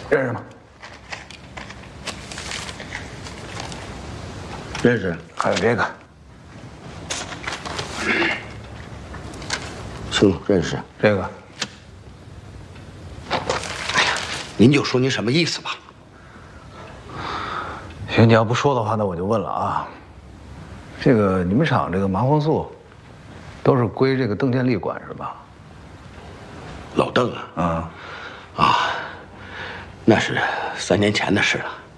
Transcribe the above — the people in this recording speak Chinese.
认识吗？ 认识。 还有这个， 行，认识。 这个， 哎呀，您就说您什么意思吧。 行，你要不说的话，那我就问了啊。这个你们厂这个麻黄素，都是归这个邓建立管是吧？ 老邓啊，那是3年前的事了。